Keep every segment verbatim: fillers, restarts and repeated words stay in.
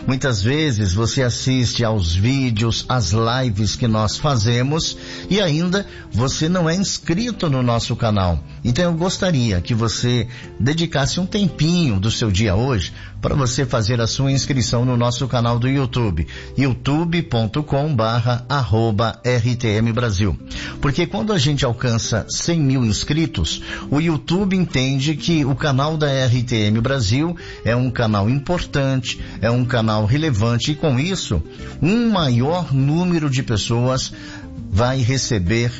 Muitas vezes você assiste aos vídeos, às lives que nós fazemos e ainda você não é inscrito no nosso canal. Então eu gostaria que você dedicasse um tempinho do seu dia hoje para você fazer a sua inscrição no nosso canal do YouTube, youtube ponto com barra arroba R T M Brasil. Porque quando a gente alcança cem mil inscritos, o YouTube entende que o canal da R T M Brasil é um canal importante, é um canal relevante e com isso, um maior número de pessoas vai receber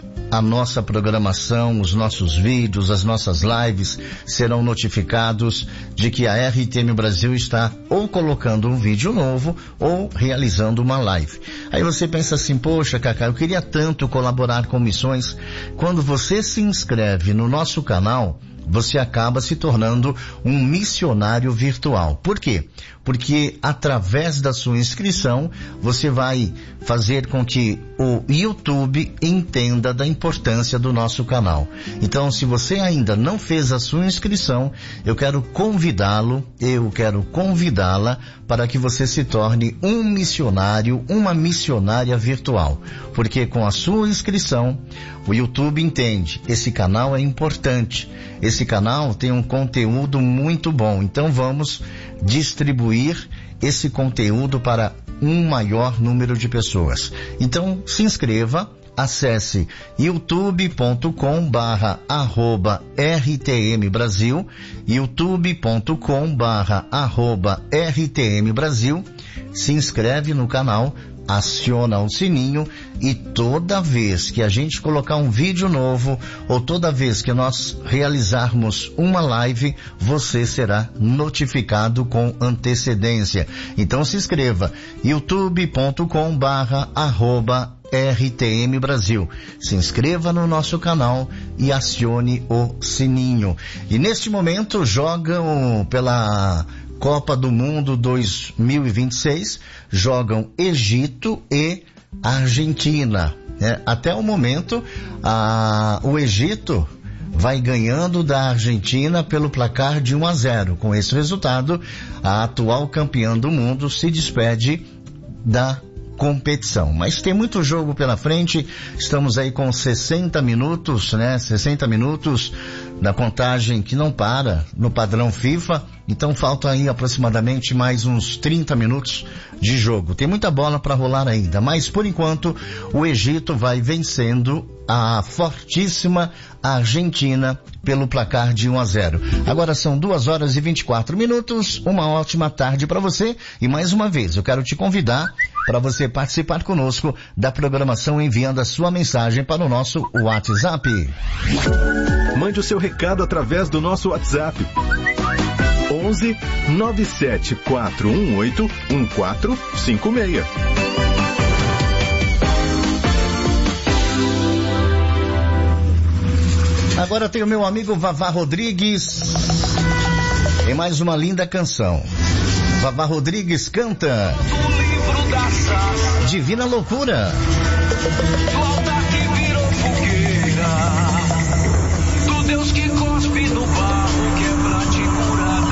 a nossa programação, os nossos vídeos, as nossas lives serão notificados de que a R T M Brasil está ou colocando um vídeo novo ou realizando uma live. Aí você pensa assim, poxa, Cacá, eu queria tanto colaborar com missões. Quando você se inscreve no nosso canal, você acaba se tornando um missionário virtual. Por quê? Porque através da sua inscrição, você vai fazer com que o YouTube entenda da importância do nosso canal. Então, se você ainda não fez a sua inscrição, eu quero convidá-lo, eu quero convidá-la para que você se torne um missionário, uma missionária virtual. Porque com a sua inscrição, o YouTube entende, esse canal é importante, esse canal tem um conteúdo muito bom, então vamos distribuir esse conteúdo para um maior número de pessoas. Então se inscreva, acesse youtube ponto com barra arroba R T M Brasil, youtube ponto com barra arroba R T M Brasil, se inscreve no canal, aciona o sininho e toda vez que a gente colocar um vídeo novo ou toda vez que nós realizarmos uma live, você será notificado com antecedência. Então se inscreva, youtube ponto com barra arroba R T M Brasil. Se inscreva no nosso canal e acione o sininho. E neste momento jogam pela Copa do Mundo dois mil e vinte e seis, jogam Egito e Argentina. É, até o momento, a, o Egito vai ganhando da Argentina pelo placar de um a zero. Com esse resultado, a atual campeã do mundo se despede da competição. Mas tem muito jogo pela frente, estamos aí com sessenta minutos, né? sessenta minutos da contagem que não para no padrão FIFA, então faltam aí aproximadamente mais uns trinta minutos de jogo. Tem muita bola para rolar ainda, mas por enquanto o Egito vai vencendo a fortíssima Argentina pelo placar de um a zero. Agora são duas horas e vinte e quatro minutos, uma ótima tarde para você e mais uma vez eu quero te convidar para você participar conosco da programação enviando a sua mensagem para o nosso WhatsApp. Mande o seu recado através do nosso WhatsApp. onze nove sete quatro um oito um quatro cinco seis. Agora tem o meu amigo Vavá Rodrigues em mais uma linda canção. Vavá Rodrigues canta Divina Loucura. Do altar que virou fogueira, do Deus que